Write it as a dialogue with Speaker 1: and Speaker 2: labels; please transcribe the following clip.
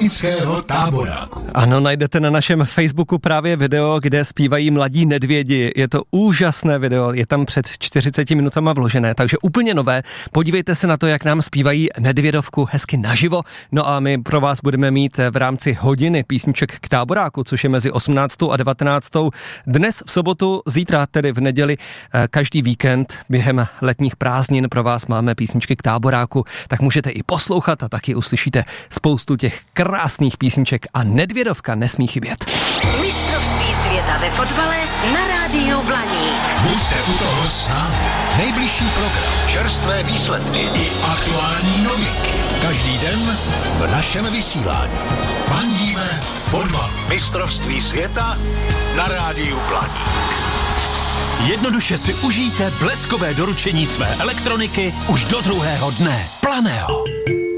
Speaker 1: Blatnického táboráku.
Speaker 2: Ano, najdete na našem Facebooku právě video, kde zpívají mladí nedvědi. Je to úžasné video, je tam před 40 minutama vložené, takže úplně nové. Podívejte se na to, jak nám zpívají Nedvědovku hezky naživo. No a my pro vás budeme mít v rámci hodiny písniček k táboráku, což je mezi 18. a 19. Dnes v sobotu, zítra tedy v neděli, každý víkend během letních prázdnin pro vás máme písničky k táboráku, tak můžete i poslouchat a taky uslyšíte spoustu těch krásných písniček a Nedvědovka nesmí chybět.
Speaker 3: Mistrovství světa ve fotbale na rádiu Blaník.
Speaker 1: Buďte u toho s námi. Nejbližší program, čerstvé výsledky i aktuální novinky. Každý den v našem vysílání. Fandíme fotbal. Mistrovství světa na rádiu Blaník.
Speaker 4: Jednoduše si užijte bleskové doručení své elektroniky už do druhého dne. Planého.